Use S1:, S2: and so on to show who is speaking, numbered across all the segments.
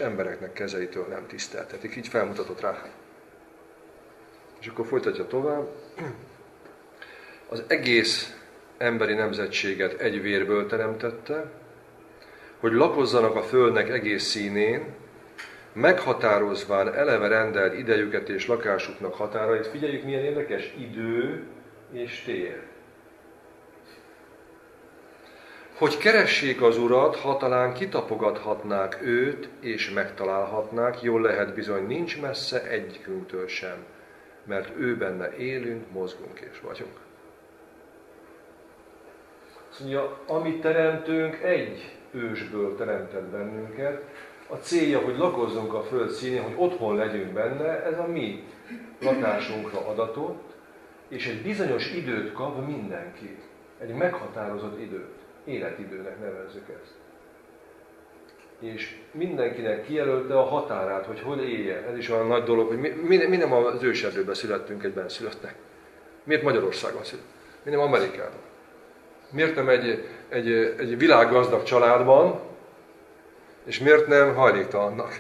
S1: embereknek kezeitől nem tiszteltetik. Így felmutatott rá. És akkor folytatja tovább. Az egész emberi nemzetséget egy vérből teremtette, hogy lakozzanak a földnek egész színén, meghatározván eleve rendelt idejüket és lakásuknak határait. Figyeljük, milyen érdekes, idő és tér. Hogy keressék az Urat, ha talán kitapogathatnák őt, és megtalálhatnák, jól lehet bizony nincs messze egyikünktől sem, mert ő benne élünk, mozgunk és vagyunk. Azt mondja, amit teremtünk, egy ősből teremtett bennünket. A célja, hogy lakozzunk a föld színén, hogy otthon legyünk benne, ez a mi lakásunkra adatott, és egy bizonyos időt kap mindenki. Egy meghatározott időt. Életidőnek nevezzük ezt. És mindenkinek kijelölte a határát, hogy hol éljen. Ez is olyan nagy dolog, hogy mi nem az őserdőben születtünk, egyben születnek. Miért Magyarországon születünk? Mi nem Amerikában? Miért nem egy világgazdag családban, és miért nem hajléktalannak?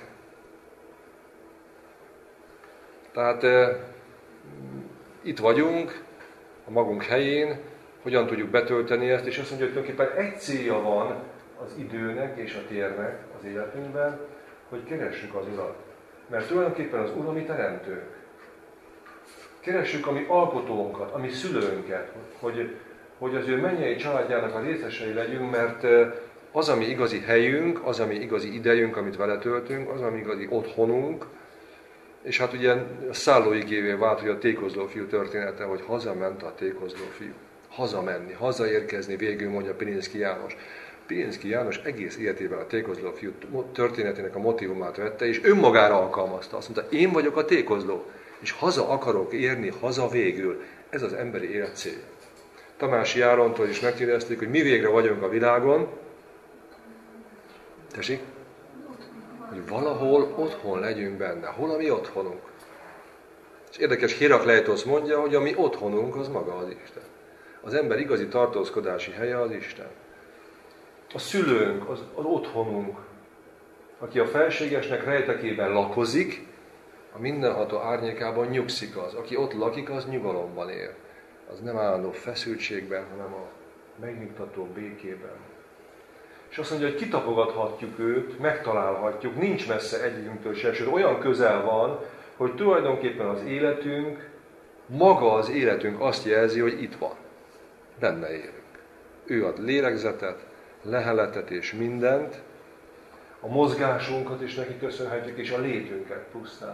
S1: Tehát itt vagyunk, a magunk helyén, hogyan tudjuk betölteni ezt, és azt mondja, hogy tulajdonképpen egy célja van az időnek és a térnek az életünkben, hogy keressük az Urat. Mert tulajdonképpen az Ura mi teremtőnk. Keressük a mi alkotónkat, a mi szülőnket, hogy az ő mennyei családjának a részesei legyünk, mert az, ami igazi helyünk, az, ami igazi idejünk, amit vele töltünk, az, ami igazi otthonunk, és hát ugye szállóigévé vált, hogy a tékozló fiú története, hogy hazament a tékozló fiú. Hazamenni, hazaérkezni, végül mondja Pilinszky János. Pilinszky János egész életében a tékozló fiú történetének a motivumát vette, és önmagára alkalmazta. Azt mondta, én vagyok a tékozló, és haza akarok érni, haza végül. Ez az emberi élet célja. Tamási Árontól is megkérdezték, hogy mi végre vagyunk a világon. Tessék? Hogy valahol otthon legyünk benne. Hol a mi otthonunk? És érdekes, Hérakleitosz mondja, hogy a mi otthonunk az maga az Isten. Az ember igazi tartózkodási helye az Isten. A szülőnk, az otthonunk, aki a felségesnek rejtekében lakozik, a mindenható árnyékában nyugszik az. Aki ott lakik, az nyugalomban él. Az nem állandó feszültségben, hanem a megnyugtató békében. És azt mondja, hogy kitapogathatjuk őt, megtalálhatjuk, nincs messze egyikünktől se, sőt olyan közel van, hogy tulajdonképpen az életünk, maga az életünk azt jelzi, hogy itt van. Benne élünk. Ő ad lélegzetet, leheletet és mindent, a mozgásunkat is neki köszönhetjük, és a létünket pusztán.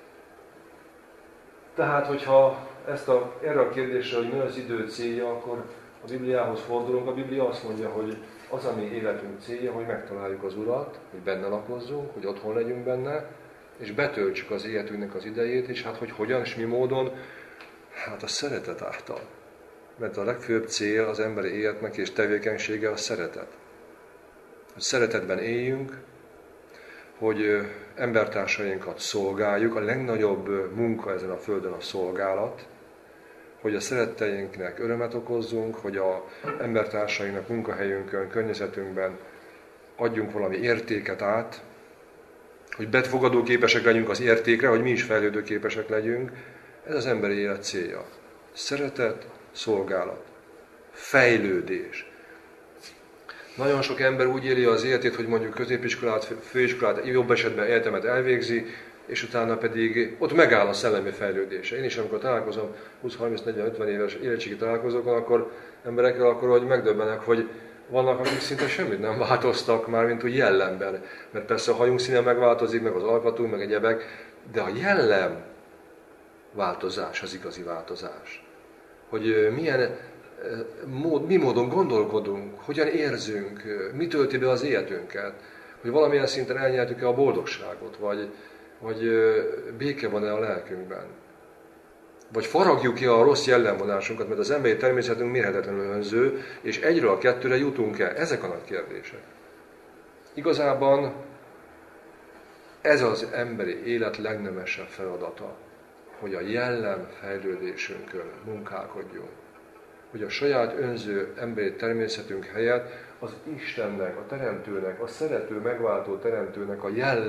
S1: Tehát, hogyha erre a kérdésre, hogy mi az idő célja, akkor a Bibliához fordulunk. A Biblia azt mondja, hogy az, ami életünk célja, hogy megtaláljuk az Urat, hogy benne lakozzunk, hogy otthon legyünk benne, és betöltsük az életünknek az idejét, és hát hogy hogyan és mi módon? Hát a szeretet által. Mert a legfőbb cél az emberi életnek és tevékenysége a szeretet. Hogy szeretetben éljünk, hogy embertársainkat szolgáljuk, a legnagyobb munka ezen a földön a szolgálat, hogy a szeretteinknek örömet okozzunk, hogy az embertársainknak munkahelyünkön, környezetünkben adjunk valami értéket át, hogy befogadóképesek legyünk az értékre, hogy mi is fejlődőképesek legyünk. Ez az emberi élet célja. Szeretet, szolgálat, fejlődés. Nagyon sok ember úgy éli az életét, hogy mondjuk középiskolát, főiskolát, jobb esetben egyetemet elvégzi, és utána pedig ott megáll a szellemi fejlődése. Én is, amikor találkozom, 20-30-40-50 éves érettségi találkozókon, akkor emberekkel, akkor hogy megdöbbenek, hogy vannak, akik szinte semmit nem változtak már, mint úgy jellemben. Mert persze a hajunk színe megváltozik, meg az alkatunk, meg egyebek, de a jellem változás az igazi változás. Hogy mi módon gondolkodunk, hogyan érzünk, mi tölti be az életünket, hogy valamilyen szinten elnyertük-e a boldogságot, vagy béke van-e a lelkünkben. Vagy faragjuk-e a rossz jellemvonásunkat, mert az emberi természetünk mérhetetlenül önző, és egyről a kettőre jutunk-e? Ezek a nagy kérdések. Igazában ez az emberi élet legnemesebb feladata, hogy a jellem fejlődésünkön munkálkodjunk. Hogy a saját önző emberi természetünk helyett az Istennek, a Teremtőnek, a szerető, megváltó Teremtőnek a jellem